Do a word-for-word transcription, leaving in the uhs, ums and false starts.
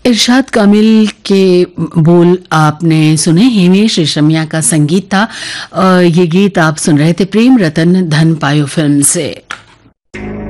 इरशाद कामिल के बोल आपने सुने, हिमेश रेशमिया का संगीत था। अ, ये गीत आप सुन रहे थे प्रेम रतन धन पायो फिल्म से।